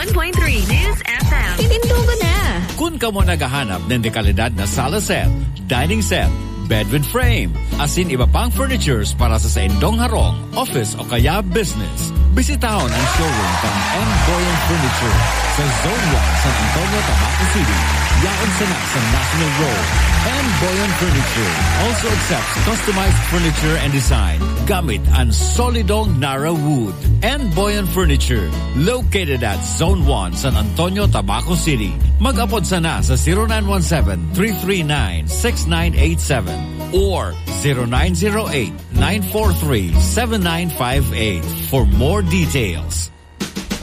101.3 News FM. Tinindugan na. Kung ka mo naghahanap ng dekalidad na sala set, dining set, bed with frame, asin iba pang furnitures para sa indong harong, office o kaya business, bisitahon ang showroom ng M. Boyan Furniture sa Zone 1, San Antonio, Tabaco City. Yaon sana sa National Road. M. Boyan Furniture also accepts customized furniture and design gamit ang solidong Nara wood. M. Boyan Furniture, located at Zone 1, San Antonio, Tabaco City. Mag-apod sana sa 0917-339-6987 or 0908-943-7958 for more details.